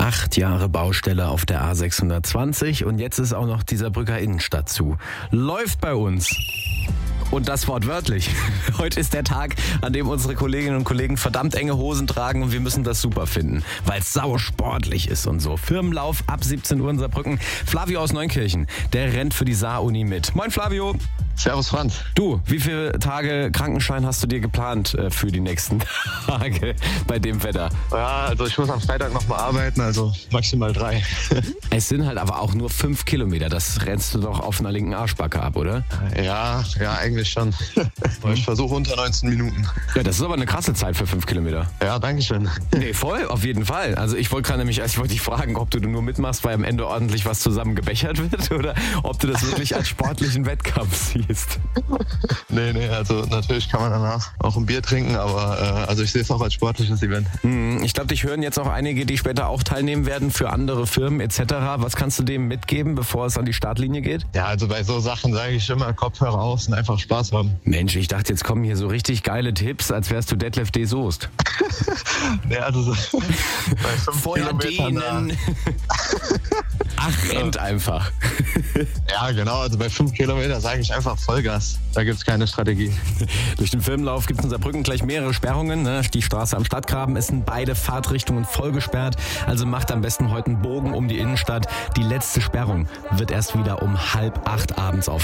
8 Jahre Baustelle auf der A620 und jetzt ist auch noch die Saarbrücker Innenstadt zu. Läuft bei uns. Und das wortwörtlich. Heute ist der Tag, an dem unsere Kolleginnen und Kollegen verdammt enge Hosen tragen und wir müssen das super finden, weil es sau sportlich ist und so. Firmenlauf ab 17 Uhr in Saarbrücken. Flavio aus Neunkirchen, der rennt für die Saar-Uni mit. Moin Flavio. Servus Franz. Du, wie viele Tage Krankenschein hast du dir geplant für die nächsten Tage bei dem Wetter? Ja, also ich muss am Freitag nochmal arbeiten, also maximal 3. Es sind halt aber auch nur 5 Kilometer. Das rennst du doch auf einer linken Arschbacke ab, oder? Ja, eigentlich schon. Ich versuche unter 19 Minuten. Ja, das ist aber eine krasse Zeit für 5 Kilometer. Ja, danke schön. Nee, voll, auf jeden Fall. Also ich wollte dich fragen, ob du nur mitmachst, weil am Ende ordentlich was zusammen gebechert wird oder ob du das wirklich als sportlichen Wettkampf siehst. Nee, also natürlich kann man danach auch ein Bier trinken, aber also ich sehe es auch als sportliches Event. Ich glaube, dich hören jetzt auch einige, die später auch teilnehmen werden für andere Firmen etc. Was kannst du dem mitgeben, bevor es an die Startlinie geht? Ja, also bei so Sachen sage ich immer Kopfhörer aus und einfach Spaß haben. Mensch, ich dachte, jetzt kommen hier so richtig geile Tipps, als wärst du Detlef D. Soest. Ja, also so bei 5 Feuer Kilometern dehnen. Ach, rennt einfach. Ja, genau, also bei 5 Kilometern sage ich einfach Vollgas. Da gibt es keine Strategie. Durch den Firmenlauf gibt es in Saarbrücken gleich mehrere Sperrungen. Ne? Die Straße am Stadtgraben ist in beide Fahrtrichtungen voll gesperrt. Also macht am besten heute einen Bogen um die Innenstadt. Die letzte Sperrung wird erst wieder um 7:30 abends auf.